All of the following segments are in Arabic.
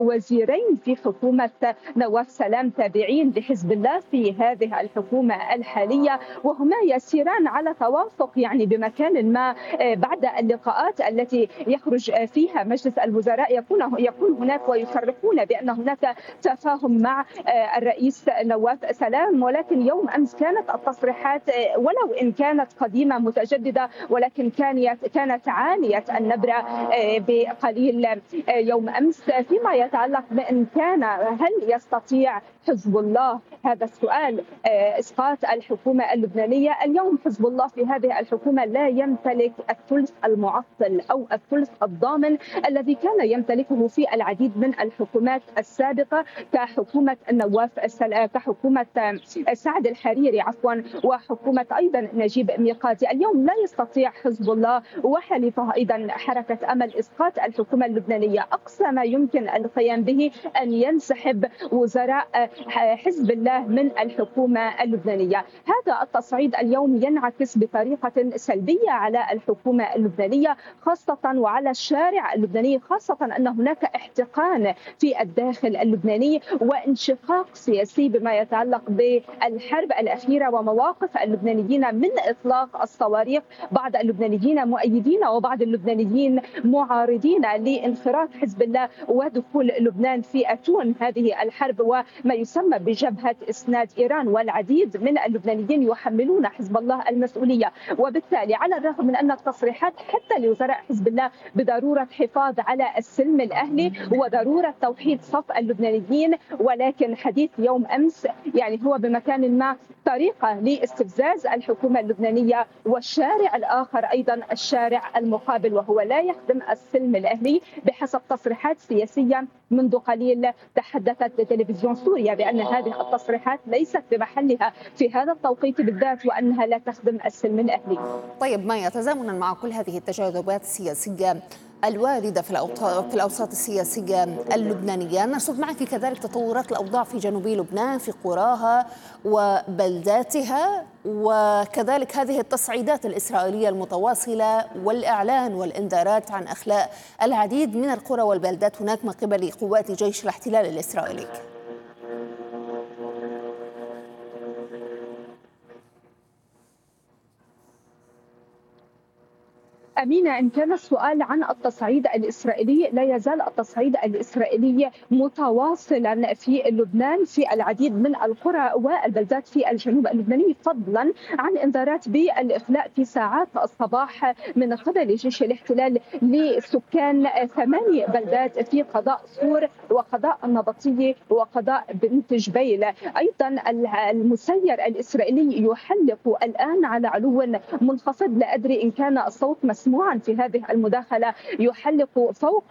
وزيرين في حكومة نواف سلام تابعين لحزب الله في هذه الحكومة الحالية، وهما يسيران على توافق يعني بمكان ما. بعد اللقاءات التي يخرج فيها مجلس الوزراء يكون هناك ويصرحون بأن هناك تفاهم مع الرئيس نواف سلام، ولكن يوم أمس كانت التصريحات ولو إن كانت قديمة متجددة ولكن كانت عالية النبرة بقليل يوم أمس فيما يتعلق بأن هل يستطيع حزب الله، هذا السؤال، إسقاط الحكومة اللبنانية. اليوم حزب الله في هذه الحكومة لا يمتلك الثلث المعطل أو الثلث الضامن الذي كان يمتلكه في العديد من الحكومات السابقة كحكومة سعد الحريري وحكومة أيضا نجيب ميقاتي. اليوم لا يستطيع حزب الله وحليفه أيضا حركة أمل إسقاط الحكومة اللبنانية. أقصى ما يمكن القيام به أن ينسحب وزراء حزب الله من الحكومة اللبنانية. هذا التصعيد اليوم ينعكس بطريقة سلبية على الحكومة اللبنانية خاصة وعلى الشارع اللبناني، خاصة أن هناك احتقان في الداخل اللبناني وانشقاق سياسي بما يتعلق بالحرب الأخيرة ومواقف اللبنانيين من إطلاق الصواريخ. بعض اللبنانيين مؤيدين وبعض اللبنانيين معارضين لانخراط حزب الله ودخول لبنان في أتون هذه الحرب وما يسمى بجبهة إسناد إيران، والعديد من اللبنانيين يحملون حزب الله المسؤولية. وبالتالي على الرغم من أن التصريحات حتى لوزراء حزب الله بضرورة حفاظ على السلم الأهلي وضرورة توحيد صف اللبنانيين، ولكن حديث يوم أمس يعني هو بمكان ما طريقة لاستفزاز الحكومة اللبنانية والشارع الآخر أيضا الشارع المقابل، وهو لا يخدم السلم الأهلي بحسب تصريحات سياسية منذ قليل تحدثت تلفزيون سوريا بأن هذه التصريحات ليست بمحلها في هذا التوقيت بالذات وأنها لا تخدم السلم الأهلي. طيب مايا، تزامنا مع كل هذه التجاذبات السياسية الواردة في الأوساط السياسية اللبنانية، نرصد معك كذلك تطورات الأوضاع في جنوب لبنان في قراها وبلداتها، وكذلك هذه التصعيدات الإسرائيلية المتواصلة والإعلان والإنذارات عن أخلاء العديد من القرى والبلدات هناك من قبل قوات جيش الاحتلال الإسرائيلي. أمينة، إن كان السؤال عن التصعيد الإسرائيلي، لا يزال التصعيد الإسرائيلي متواصلا في لبنان في العديد من القرى والبلدات في الجنوب اللبناني، فضلا عن إنذارات بالإخلاء في ساعات الصباح من قبل جيش الاحتلال لسكان 8 بلدات في قضاء صور وقضاء النبطية وقضاء بنت جبيل. أيضا المسير الإسرائيلي يحلق الآن على علو منخفض، لا أدري إن كان الصوت مسموعا في هذه المداخلة، يحلق فوق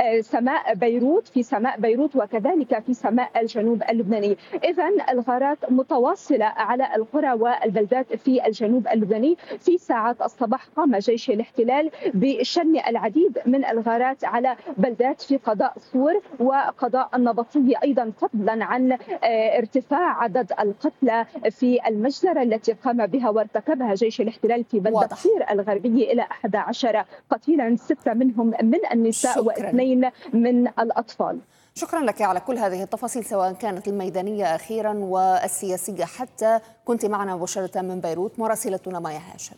سماء بيروت وكذلك في سماء الجنوب اللبناني. إذن الغارات متواصلة على القرى والبلدات في الجنوب اللبناني. في ساعات الصباح قام جيش الاحتلال بشن العديد من الغارات على بلدات في قضاء صور وقضاء النبطية أيضا، فضلا عن ارتفاع عدد القتلى في المجزرة التي قام بها وارتكبها جيش الاحتلال في بلدة صير الغربية إلى 11 قتيلا، 6 منهم من النساء و2 من الأطفال. شكرا لك على كل هذه التفاصيل، سواء كانت الميدانية أخيرا والسياسية حتى كنت معنا مباشرة من بيروت مراسلتنا مايا هاشم.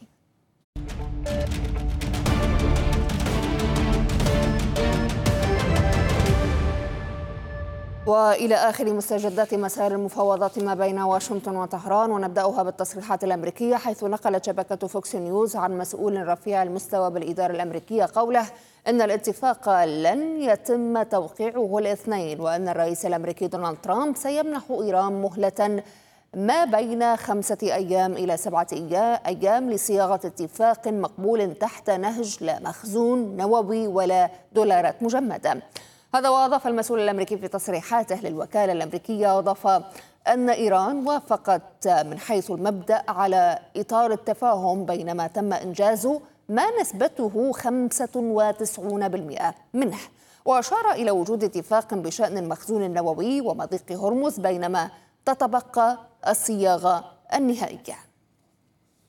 وإلى آخر مستجدات مسار المفاوضات ما بين واشنطن وطهران، ونبدأها بالتصريحات الأمريكية، حيث نقلت شبكة فوكس نيوز عن مسؤول رفيع المستوى بالإدارة الأمريكية قوله إن الاتفاق لن يتم توقيعه الاثنين، وأن الرئيس الأمريكي دونالد ترامب سيمنح إيران مهلة ما بين 5 أيام إلى 7 أيام لصياغة اتفاق مقبول تحت نهج لا مخزون نووي ولا دولارات مجمدة. هذا وأضاف المسؤول الأمريكي في تصريحاته للوكالة الأمريكية، أضاف أن إيران وافقت من حيث المبدأ على إطار التفاهم، بينما تم إنجازه ما نسبته 95% منه، وأشار إلى وجود اتفاق بشأن المخزون النووي ومضيق هرمز، بينما تتبقى الصياغة النهائية.